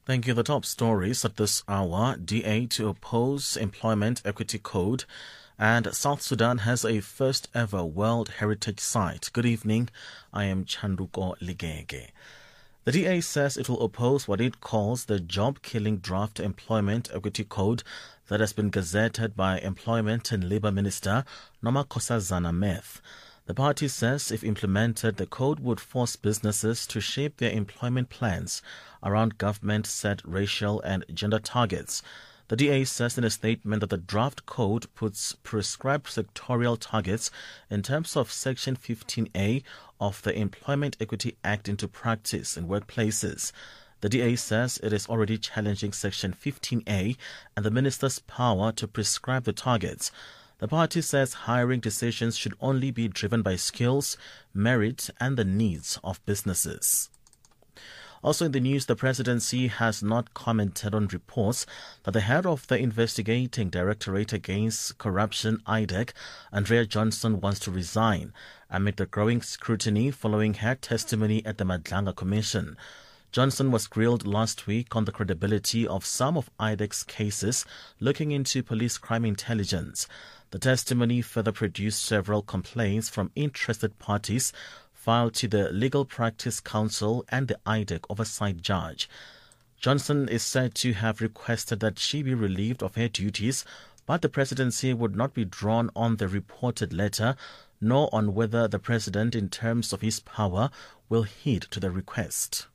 Thank you. The top stories at this hour: DA to oppose Employment Equity Code, and South Sudan has a first ever World Heritage Site. Good evening. I am Chanduko Ligege. The DA says it will oppose what it calls the job-killing draft Employment Equity Code that has been gazetted by Employment and Labour Minister Nomakosazana Meth. The party says if implemented, the code would force businesses to shape their employment plans around government-set racial and gender targets. The DA says in a statement that the draft code puts prescribed sectorial targets in terms of Section 15A of the Employment Equity Act into practice in workplaces. The DA says it is already challenging Section 15A and the minister's power to prescribe the targets. The party says hiring decisions should only be driven by skills, merit, and the needs of businesses. Also in the news, the presidency has not commented on reports that the head of the investigating Directorate Against Corruption, IDEC, Andrea Johnson, wants to resign amid the growing scrutiny following her testimony at the Madlanga Commission. Johnson was grilled last week on the credibility of some of IDEC's cases looking into police crime intelligence. The testimony further produced several complaints from interested parties filed to the Legal Practice Council and the IDEC Oversight Judge. Johnson is said to have requested that she be relieved of her duties, but the presidency would not be drawn on the reported letter, nor on whether the president, in terms of his power, will heed to the request.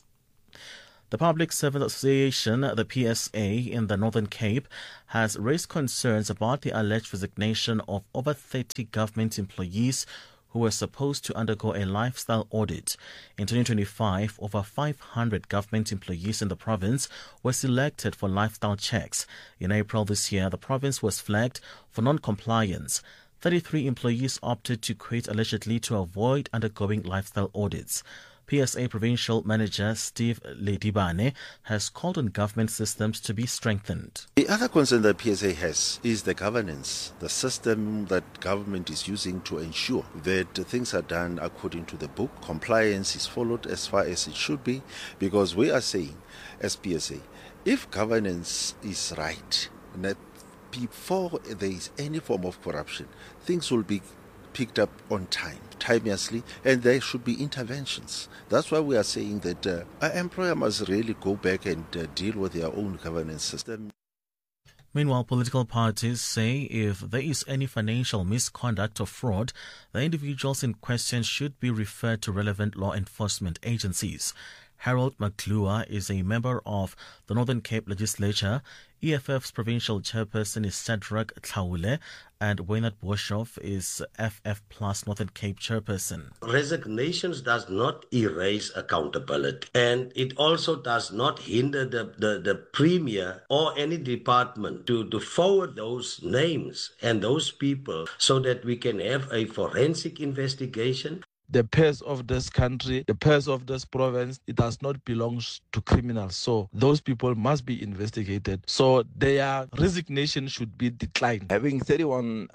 The Public Service Association, the PSA, in the Northern Cape has raised concerns about the alleged resignation of over 30 government employees who were supposed to undergo a lifestyle audit. In 2025, over 500 government employees in the province were selected for lifestyle checks. In April this year, the province was flagged for non-compliance. 33 employees opted to quit allegedly to avoid undergoing lifestyle audits. PSA Provincial Manager Steve Ledibane has called on government systems to be strengthened. The other concern that PSA has is the governance, the system that government is using to ensure that things are done according to the book. Compliance is followed as far as it should be, because we are saying, as PSA, if governance is right, that before there is any form of corruption, things will be picked up on time, timeously, and there should be interventions. That's why we are saying that our employer must really go back and deal with their own governance system. Meanwhile, political parties say if there is any financial misconduct or fraud, the individuals in question should be referred to relevant law enforcement agencies. Harold McClure is a member of the Northern Cape Legislature. EFF's provincial chairperson is Cedric Tlaule, and Wynand Boshoff is FF Plus Northern Cape chairperson. Resignations does not erase accountability, and it also does not hinder the premier or any department to forward those names and those people so that we can have a forensic investigation. The purse of this country, the purse of this province, it does not belong to criminals. So those people must be investigated. So their resignation should be declined. Having 31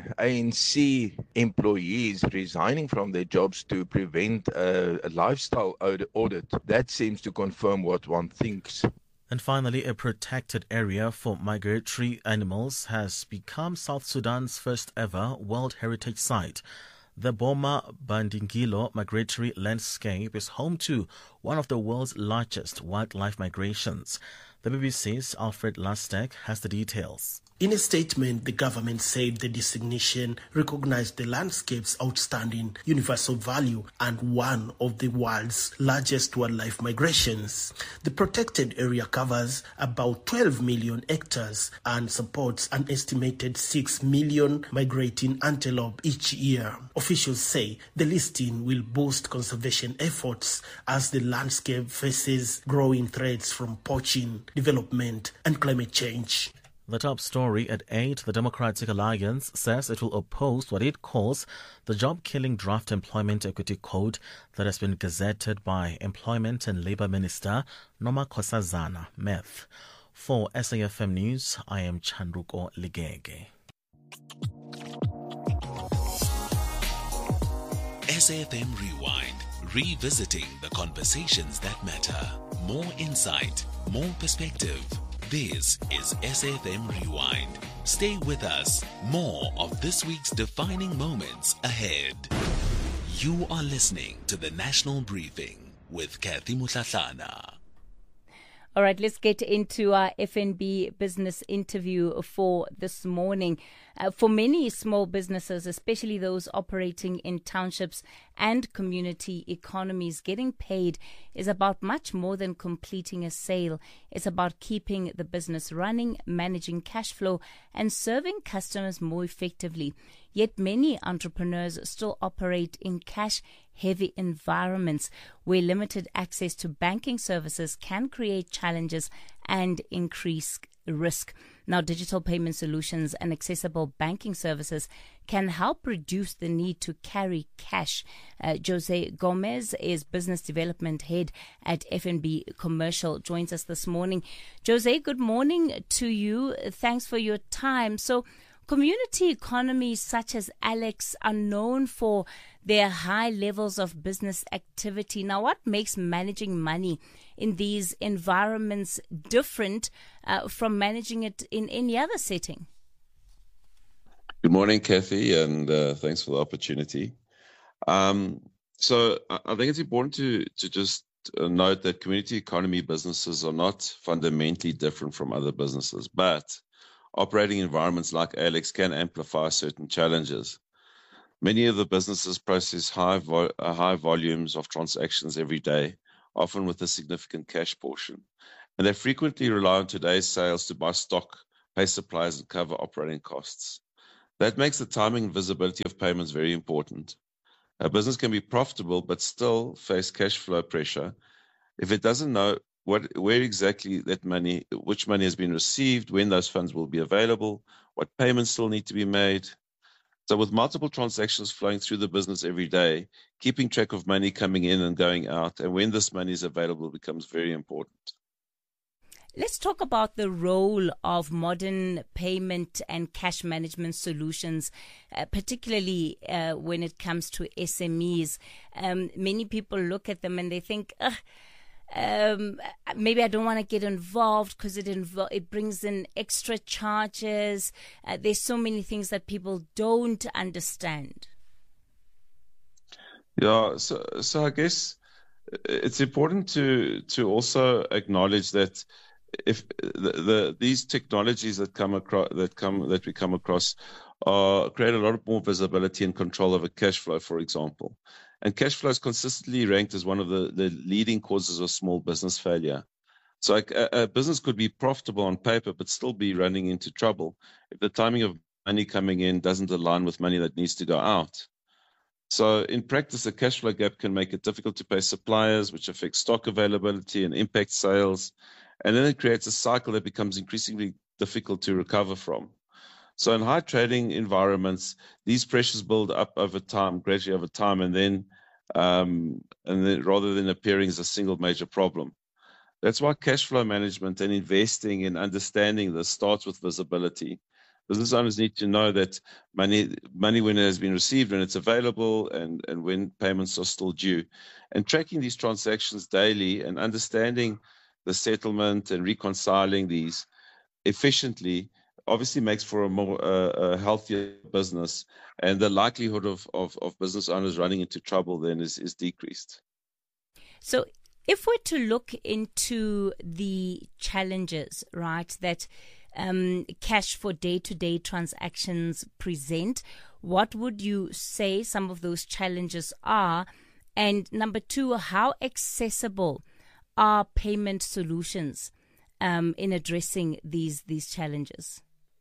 ANC employees resigning from their jobs to prevent a lifestyle audit, that seems to confirm what one thinks. And finally, a protected area for migratory animals has become South Sudan's first ever World Heritage Site. The Boma Bandingilo migratory landscape is home to one of the world's largest wildlife migrations. The BBC's Alfred Lastek has the details. In a statement, the government said the designation recognized the landscape's outstanding universal value and one of the world's largest wildlife migrations. The protected area covers about 12 million hectares and supports an estimated 6 million migrating antelope each year. Officials say the listing will boost conservation efforts as the landscape faces growing threats from poaching, development, and climate change. The top story at 8, the Democratic Alliance says it will oppose what it calls the job-killing draft Employment Equity Code that has been gazetted by Employment and Labour Minister Nomakosazana Meth. For SAFM News, I am Chanduko Ligege. SAFM Rewind, revisiting the conversations that matter. More insight, more perspective. This is SFM Rewind. Stay with us. More of this week's defining moments ahead. You are listening to the National Briefing with Kathy Mutlatlana. All right, let's get into our FNB business interview for this morning. For many small businesses, especially those operating in townships and community economies, getting paid is about much more than completing a sale. It's about keeping the business running, managing cash flow, and serving customers more effectively. Yet many entrepreneurs still operate in cash-heavy environments where limited access to banking services can create challenges and increase risk. Now, digital payment solutions and accessible banking services can help reduce the need to carry cash. Jose Gomez is Business Development Head at FNB Commercial, joins us this morning. Jose, good morning to you. Thanks for your time. So, community economies such as Alex are known for their high levels of business activity. Now, what makes managing money in these environments different from managing it in any other setting? Good morning, Kathy, and thanks for the opportunity. So I think it's important to just note that community economy businesses are not fundamentally different from other businesses, but operating environments like Alex can amplify certain challenges. Many of the businesses process high volumes of transactions every day, often with a significant cash portion. And they frequently rely on today's sales to buy stock, pay suppliers, and cover operating costs. That makes the timing and visibility of payments very important. A business can be profitable but still face cash flow pressure if it doesn't know where exactly which money has been received, when those funds will be available, what payments still need to be made. So with multiple transactions flowing through the business every day, keeping track of money coming in and going out and when this money is available becomes very important. Let's talk about the role of modern payment and cash management solutions, particularly when it comes to SMEs. Many people look at them and they think, maybe I don't want to get involved because it brings in extra charges. There's so many things that people don't understand. Yeah, so I guess it's important to also acknowledge that if these technologies that we come across create a lot more visibility and control over cash flow, for example. And cash flow is consistently ranked as one of the leading causes of small business failure. So a business could be profitable on paper, but still be running into trouble if the timing of money coming in doesn't align with money that needs to go out. So in practice, a cash flow gap can make it difficult to pay suppliers, which affects stock availability and impacts sales. And then it creates a cycle that becomes increasingly difficult to recover from. So in high trading environments, these pressures build up gradually over time, and then rather than appearing as a single major problem. That's why cash flow management and investing in understanding this starts with visibility. Business owners need to know that money when it has been received, when it's available, and when payments are still due. And tracking these transactions daily and understanding the settlement and reconciling these efficiently obviously makes for a more healthier business, and the likelihood of business owners running into trouble then is decreased. So if we're to look into the challenges, right, that cash for day-to-day transactions present, what would you say some of those challenges are? And number two, how accessible are payment solutions in addressing these challenges?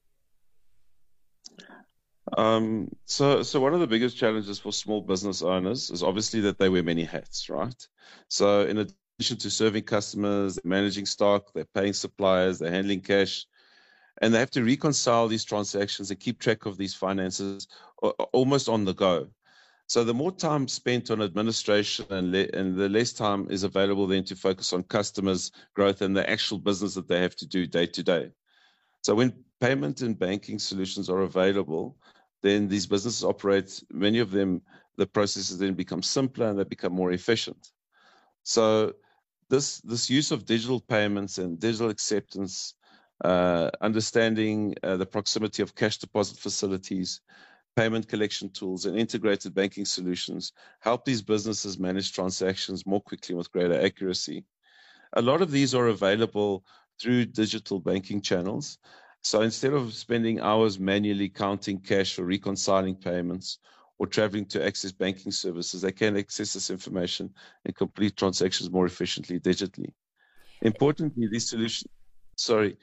So one of the biggest challenges for small business owners is obviously that they wear many hats, right? So in addition to serving customers, managing stock, they're paying suppliers, they're handling cash, and they have to reconcile these transactions and keep track of these finances almost on the go. So the more time spent on administration and the less time is available then to focus on customers' growth and the actual business that they have to do day to day. So when payment and banking solutions are available, then these businesses operate, many of them, the processes then become simpler and they become more efficient. So this use of digital payments and digital acceptance, understanding the proximity of cash deposit facilities, payment collection tools, and integrated banking solutions help these businesses manage transactions more quickly with greater accuracy. A lot of these are available through digital banking channels. So instead of spending hours manually counting cash or reconciling payments or traveling to access banking services, they can access this information and complete transactions more efficiently digitally. Importantly, these solutions... Sorry.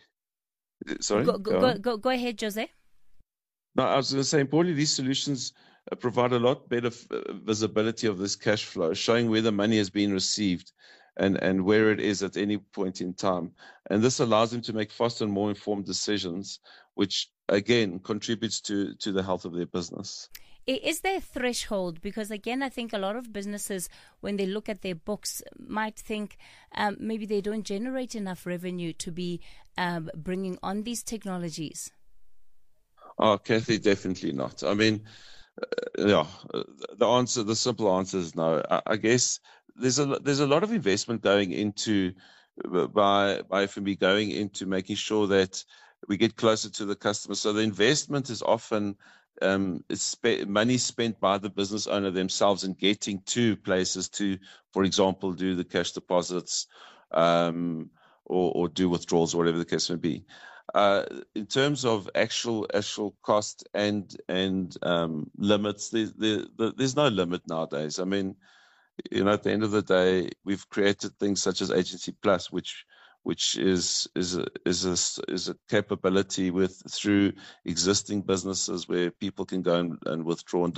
Go ahead, Jose. No, I was going to say, importantly, these solutions provide a lot better visibility of this cash flow, showing where the money has been received and where it is at any point in time. And this allows them to make faster and more informed decisions, which, again, contributes to the health of their business. Is there a threshold? Because, again, I think a lot of businesses, when they look at their books, might think maybe they don't generate enough revenue to be bringing on these technologies. Oh, Kathy, definitely not. I mean, the simple answer is no. I guess there's a lot of investment going into by FNB going into making sure that we get closer to the customer. So the investment is often money spent by the business owner themselves in getting to places to, for example, do the cash deposits or do withdrawals, or whatever the case may be. In terms of actual cost and limits, there's no limit nowadays. I mean, at the end of the day, we've created things such as Agency Plus, which is a capability through existing businesses where people can go and withdraw and